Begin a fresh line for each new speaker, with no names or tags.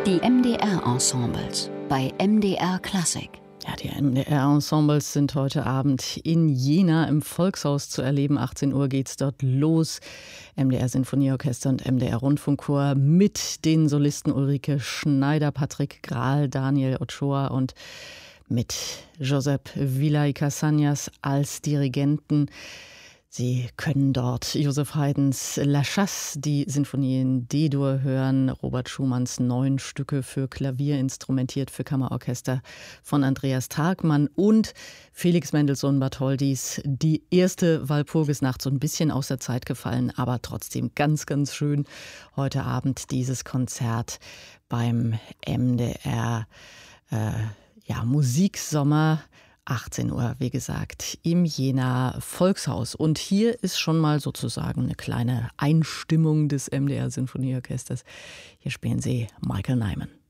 Die MDR-Ensembles bei MDR Klassik.
Ja, die MDR-Ensembles sind heute Abend in Jena im Volkshaus zu erleben. 18 Uhr geht's dort los. MDR-Sinfonieorchester und MDR-Rundfunkchor mit den Solisten Ulrike Schneider, Patrick Grahl, Daniel Ochoa und mit Josep Villay-Casañas als Dirigenten. Sie können dort Joseph Haydns La Chasse, die Sinfonie in D-Dur hören, Robert Schumanns 9 Stücke für Klavier, instrumentiert für Kammerorchester von Andreas Tagmann und Felix Mendelssohn Bartholdys Die erste Walpurgisnacht, so ein bisschen aus der Zeit gefallen, aber trotzdem ganz, ganz schön. Heute Abend dieses Konzert beim MDR Musiksommer. 18 Uhr, wie gesagt, im Jena Volkshaus. Und hier ist schon mal sozusagen eine kleine Einstimmung des MDR Sinfonieorchesters. Hier spielen sie Michael Nyman.